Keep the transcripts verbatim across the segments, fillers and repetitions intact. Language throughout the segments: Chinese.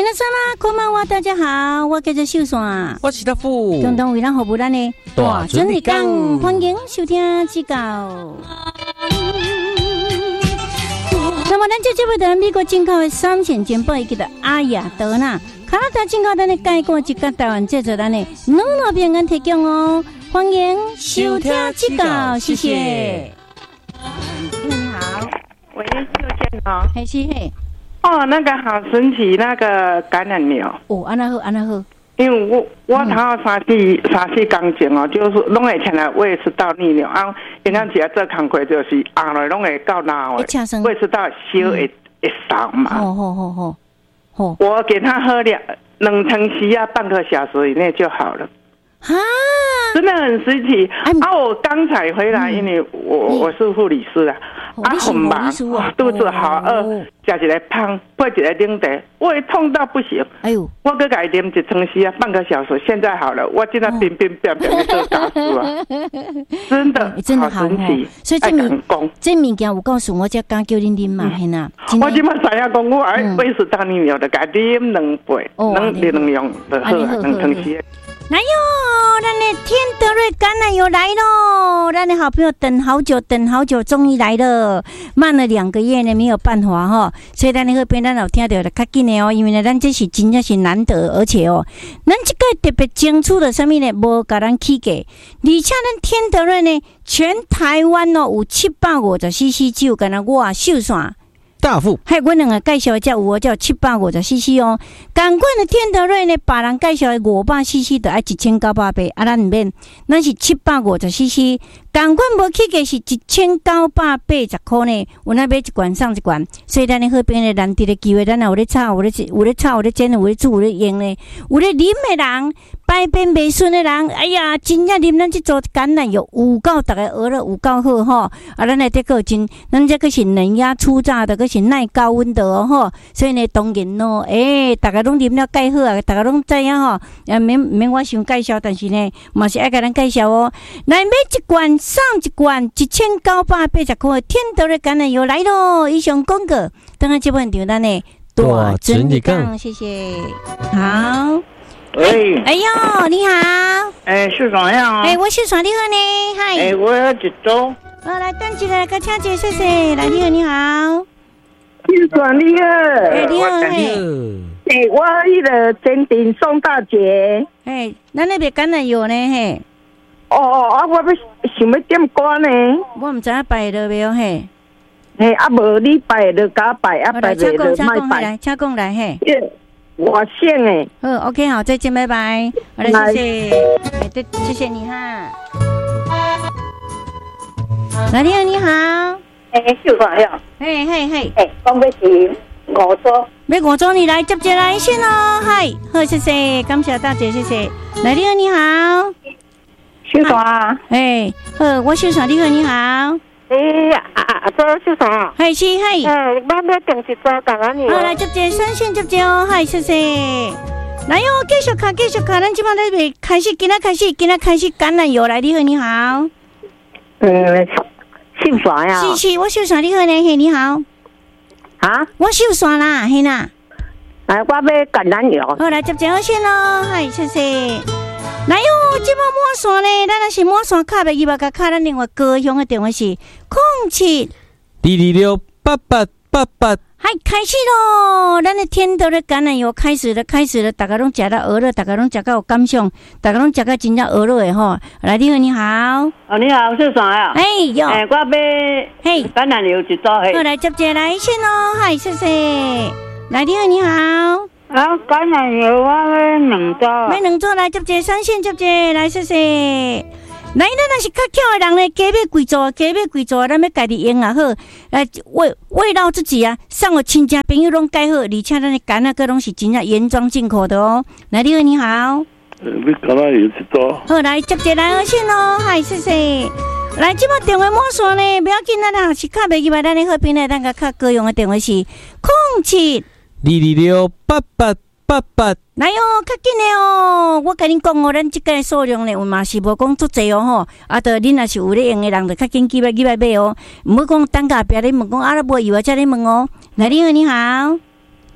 皆様こんばんは，大家好，我叫做秀山， 我是大富， 共同为咱服务咱的大准日讲，欢迎收听指教。那么，咱这节目在美国进口的三千件宝，伊叫做阿雅德纳，加拿大进口咱的介果，一个台湾制作咱的两路平安提供哦，欢迎收听指教，谢谢。你好， 喂，秀娟哦， 还是嘿。 哦，那个好神奇，那个感染苗哦，安那好，安那好。 因为我我头三四三四工前哦，就是拢会前来胃食道逆流啊，因咱只要做工课就是后来拢会到哪位胃食道烧会会烧嘛。 哦哦哦哦哦。 我给他喝两冷成吸啊，半个小时以内就好了。啊，真的很神奇啊！我刚才回来，因为我我是护理师啊，啊很忙，肚子好饿，吃一个汤，配一个冷茶，胃痛到不行。哎呦，我搁改啉一汤匙啊，半个小时，现在好了，我现在冰冰冰冰的做大事啊，真的真的好神奇。 所以这物这物件有告诉我，才敢叫恁啉嘛，嘿呐。 我今麦知影讲，我爱胃食道逆流的，改啉两杯，两两样的好，两汤匙。 来哟，咱的天德瑞橄榄油来喽！咱的好朋友等好久，等好久，终于来了。慢了两个月呢，没有办法哈，所以咱那个边咱有听到的较紧的哦，因为呢，咱这是真正是难得，而且哦，咱这个特别清楚的什么呢？无甲咱起价，而且咱天德瑞呢，全台湾哦有七百五十 C C 酒，敢若我秀山。 大富， 还我两个介绍的有我叫七百五十 C C 哦，同款的天德瑞呢，别人介绍的五百 C C 就要一千九百八，啊，咱唔免，咱是七百五十 C C， 同款无起价是一千九百八十块呢，有那买一罐送一罐，所以咱的好边的难得的机会，咱有咧炒，有咧有咧炒，有咧煎，有咧煮，有咧用呢，有咧啉的人。百变袂顺的人，哎呀，真正啉咱这做橄榄油有够大家学了有够好吼，啊，咱来这个真，咱这个是冷压初榨的，个是耐高温的哦吼，所以呢，当然咯，诶、欸，大家拢啉了介好啊，大家拢知影吼，也免免我想介绍，但是呢，嘛是爱甲咱介绍哦。来买一罐送一罐，一千九百八十块，天德的橄榄油来咯！以上广告，等下这本场咱呢大整理讲，谢谢，好。 喂， 哎呦，你好！ 哎，秀爽呀！ 哎，我秀爽，你好呢？嗨！ 哎，我要一周。 我来等一下，个请姐，谢谢。来，你好，你好。 秀爽，你好。 哎，你好，嘿。 哎，我迄个坚定宋大姐。 哎，咱那边橄榄油呢？嘿。 哦哦，啊，我要想要点歌呢。 我唔知影摆了没有嘿。 嘿，啊无你摆就甲摆，啊摆就卖摆。 来，请讲来嘿。 我姓哎， 嗯 ，OK， 好，再见，拜拜。好了，谢谢，哎，对，谢谢你哈。来，你好，你好， 哎，秀爽呀， 嘿嘿嘿， 哎，讲要是五桌， 要五桌你来接接来先哦，嗨，好，谢谢，感谢大姐，谢谢。来，你好，你好， 秀爽啊， 哎，好，我秀爽，你好，你好。 诶，啊啊，做秀爽， 系是系， 哎，我要订一桌橄榄油。 好，来接接三线接接哦，嗨，谢谢。来哟，继续看，继续看，咱即摆在未开始，今仔开始，今仔开始橄榄油来，你好，你好。 嗯，秀爽呀。 是是，我秀爽，你好呢，嘿，你好。 啊？ 我秀爽啦，嘿啦。 哎，我要橄榄油。 好，来接接好先咯，嗨，谢谢。来哟，即摆满线呢，咱若是满线卡袂记吧？甲卡咱另外高雄的电话是空七二二六八八八八。 嗨，开始咯！咱的天德的橄榄油开始了，开始了，大家拢食到鹅了，大家拢食到有感想，大家拢食到真正鹅了的吼。来，你好，你好。 哦，你好，秀爽啊。 哎哟。哎， 我要嘿橄榄油一组嘿。 好，来接接来先咯，嗨，谢谢。来，你好，你好。 啊，橄榄油我要两组。 买两组来接接三线接接来，谢谢。来，咱若是较巧的人呢，加买贵组，加买贵组，咱要家己用也好，来慰慰劳自己啊，送互亲戚朋友拢介好，而且咱的橄榄个拢是真正原装进口的哦。来，你好，你好。 呃，你橄榄油一组。 好，来接接来先咯，嗨，谢谢。来，即摆电话满线呢，不要紧啦，若是卡袂记来，咱的好朋友咱个较高用的电话是空七二二六八八八八。 来哟，较紧的哦！我甲恁讲哦，咱即个数量呢，有嘛是无讲足济哦吼。啊，着恁若是有咧用的人，着较紧记来记来买哦。毋好讲等下壁咧问讲啊，无有啊，才咧问哦。来，你好，你好。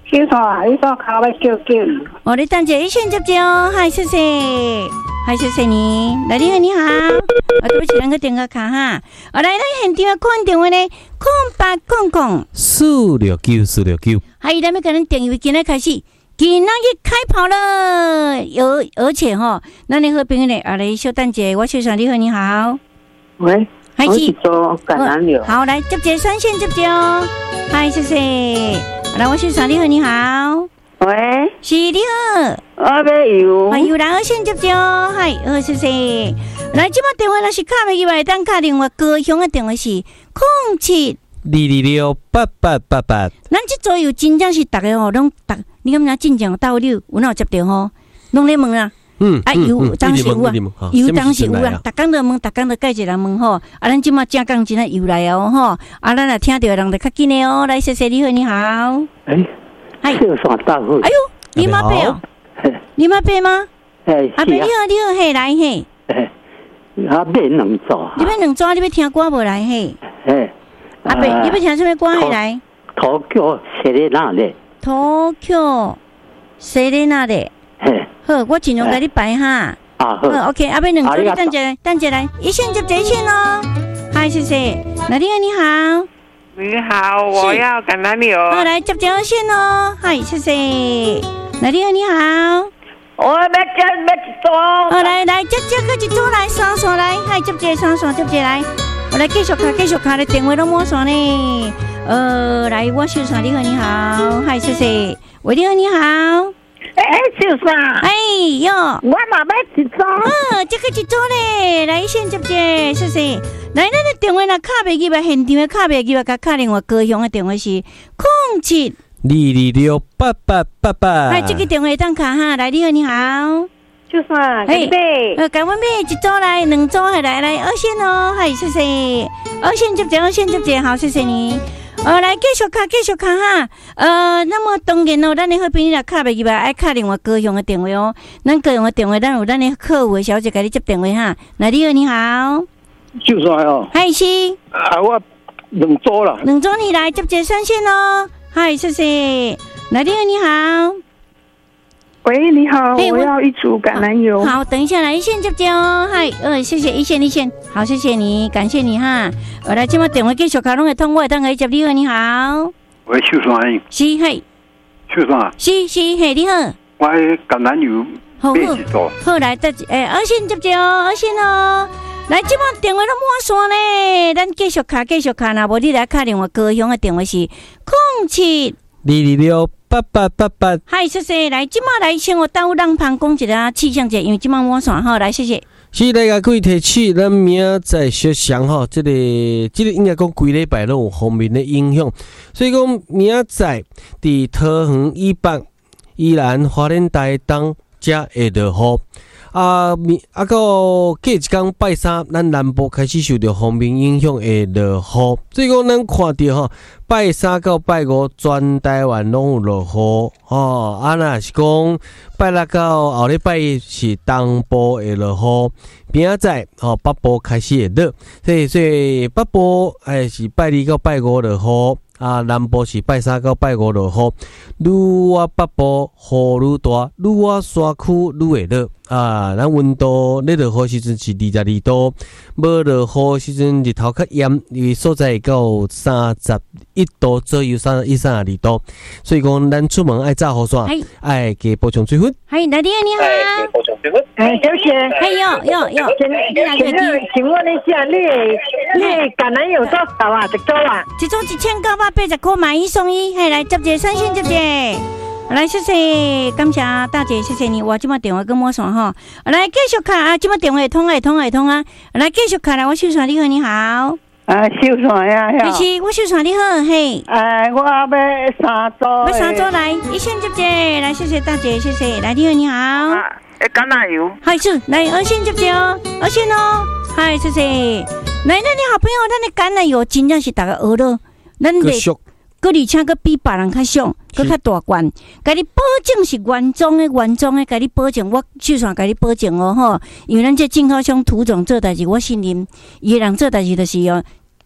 小山，你说卡要叫叫你。 我哋等者一线接接哦，嗨，谢谢，嗨，谢谢你，来你好，你好，我对不起，两个电话卡哈，我来来现场看电话呢，空八空空四六九四六九， 还有咱们可能电话今天开始。今仔日开跑了，有而且哈，那你好朋友呢？啊，来小蛋姐，我小上你好，你好， 喂， 还是做橄榄油？ 好，来接接三线接接哦，嗨，谢谢，来我小上你好，你好， 喂， 是你好， 我要油， 还有来二线接接哦，嗨，好，谢谢，来这把电话若是卡袂入来，等卡电话高雄的电话是空七二二六八八八八， 咱这左右真正是大家吼，拢大，你敢若真正到了，有哪有接到吼？拢咧问啦， 嗯， 啊有当时有啊，有当时有啊，逐工都问，逐工都介绍人问吼，啊，咱即马正讲真啊有来哦吼，啊，咱若听到人就较紧诶哦，来谢谢你好，你好， 哎， 嗨， 小山大好， 哎呦，你妈伯哦，你妈伯吗？ 哎， 阿伯你好，你好，嘿来嘿， 哎，阿伯两组， 你要两组，你要听歌无来嘿？ 哎。 阿伯，你要听什么歌？来， 東京セレナーデ。 東京セレナーデ。好，我尽量给你排哈。 啊好。 好 ，OK， 阿伯两组，你等下，等下来，一线接这一线哦。嗨，谢谢。那你好，你好。 你好，我要橄榄油。 好，来接这二线哦。嗨，谢谢。那你好，你好。 我要接要一组。 好，来来接这个一组来三线来，嗨，接这三线接这来。我来继续卡，继续卡的电话都满线呢。呃，来，我小山你好，你好，嗨，谢谢。喂，你好，你好。 哎，小山。 哎哟， 我嘛要一组。 哦，这个一组嘞，来先接接，谢谢。来，咱的电话若卡袂入来，现场的卡袂入来，甲卡另外高雄的电话是空七二二六八八八八。 来，这个电话当卡哈，来，你好，你好。 小山， 嘿， 对， 呃，赶快买一组来，两组来来来，二线哦，嗨，谢谢，二线接接，二线接接，好，谢谢你。呃，来继续卡，继续卡哈。呃，那么当然哦，咱的好朋友若卡袂入来，爱卡另外高雄的电话哦。咱高雄的电话，咱有咱的客户小姐给你接电话哈。那你好，你好， 小山哦， 嗨是， 啊，我两组啦， 两组你来接接三线哦，嗨，谢谢。那你好，你好。 喂，你好，我要一组橄榄油。 好，等一下来一线接接哦，嗨，呃，谢谢一线一线，好，谢谢你，感谢你哈。我来这把电话继续卡拢会通，我会当可以接你好，你好。 喂，小山， 是嘿， 小山， 是是嘿，你好。 我橄榄油好买一组。 好来，得诶，二线接接哦，二线哦。来，这把电话都满线呢，咱继续卡继续卡啦，无你来卡电话高雄的电话是空七二二六八八八八。 嗨，谢谢，来，即马来先我耽误让旁讲一下气象节，因为即马满线哈，来谢谢。 是大家可以提起，咱明仔载小想吼，这个这个应该讲规礼拜拢有方面的影响，所以讲明仔载伫桃园以北、宜兰花莲台东才会落雨。啊，明啊到过一天拜三，咱南部开始受到风面影响会落雨，所以讲咱看到吼，拜三到拜五全台湾拢有落雨，吼啊若是讲拜六到后礼拜是东部会落雨，明仔载吼北部开始会落，所以所以北部还是拜二到拜五落雨。啊，南部是拜三到拜五落雨，愈我北部雨愈大，愈我山区愈会热。啊，咱温度咧落雨时阵是二十二度，无落雨时阵日头较炎，因为所在会到三十一度左右，三十一、三十二度，所以讲咱出门爱炸雨伞，爱加补充水分。 嗨，哪里你好。 补充水分。哎，小姐。 哎哟哟哟。 请请问一下，你你橄榄油多少啊？一组啊？ 一组一千九百八十块，买一送一。嘿，来接接三线接接。来，谢谢，感谢大姐，谢谢你。我这把电话跟我说哈，来继续卡啊，这把电话会通会通会通啊。来继续卡来，我秀山你好，你好。 啊，秀山呀， 是，我秀山你好，嘿。 哎，我要三组。 要三组来，一线接接，来，谢谢大姐，谢谢。来，你好，你好。 啊，橄榄油。 嗨，是，来二线接接哦，二线哦。嗨，谢谢。来，那你好朋友，咱的橄榄油真正是大家学了，咱的。佮而且佮比别人较俗，佮较大罐，甲你保证是原装的，原装的，甲你保证，我就算甲你保证哦吼，因为咱这进口商涂总做代志，我信任伊人做代志就是哦，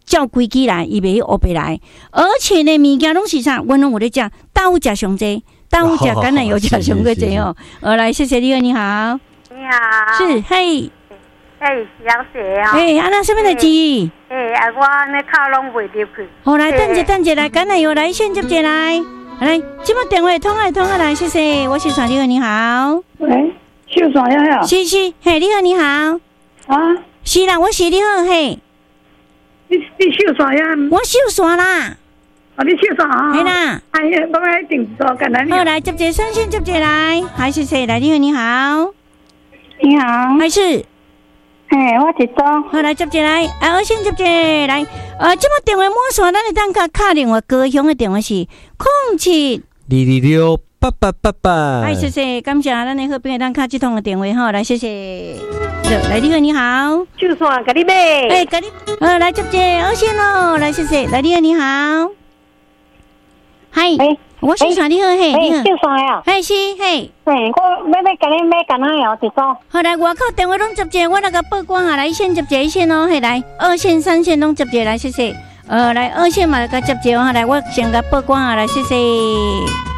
照规矩来，伊袂去乌白来。而且呢，物件拢是啥，阮拢有咧食，豆腐食上济，豆腐食橄榄油食上过济哦。呃，来，谢谢你好，你好。 你好。 是，嘿。 嘿，小姐啊。 嘿，安那什么代志？ 嘿，啊，我那靠拢袂入去。 好，来，等者等者来，橄榄油来，先接者来。来，这么电话通啊通啊来，谢谢，我是传你好，你好。 喂，秀爽呀呀。 是是，嘿，你好，你好。 啊， 是啦，我是你好，嘿。 你你秀爽呀？ 我秀爽啦。 啊，你秀爽啊？ 系啦。 哎呀，我爱订做橄榄油。 好，来接者，先先接者来，还是谁来？你好，你好。 你好。 还是。 嘿，我一组。 好，来接者来，啊，我先接者来。呃，这么电话满线，咱会当甲敲另外高雄的电话是零七二二六八八八八。 哎，谢谢，感谢咱的好朋友当敲这通的电话哈，来谢谢。来，你好，你好。 就算给你买。 哎，给你。呃，来接者，二线喽，来谢谢。来，你好，你好。嗨。哎。我是啥？你好，嘿，你好。 就算呀。 嘿，是嘿。 嘿，我要要给你买橄榄油一组。 好来，外口电话拢接者，我那个报关下来先接者一线哦，嘿来，二线、三线拢接者来，谢谢。呃，来二线嘛，甲接者哈，来我先甲报关下来，谢谢。